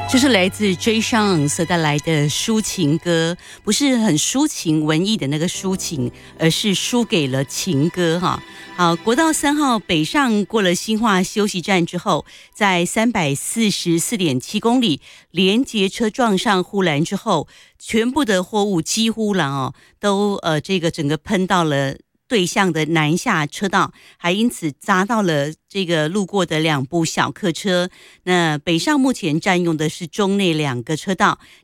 这是来自 Jay Sean 所带来的抒情歌，不是很抒情文艺的那个抒情，而是输给了情歌哈。好，国道3号北上过了新化休息站之后，在344.7公里连结车撞上护栏之后，全部的货物几乎了都这个整个喷到了对向的南下车道，还因此砸到了这个路过的2部小客车。那北上目前占用的是中内2个车道，